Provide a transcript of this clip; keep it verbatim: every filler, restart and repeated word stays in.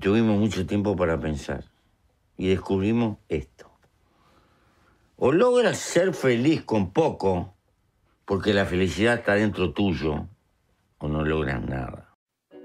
tuvimos mucho tiempo para pensar y descubrimos esto. O logras ser feliz con poco, porque la felicidad está dentro tuyo, o no logras nada.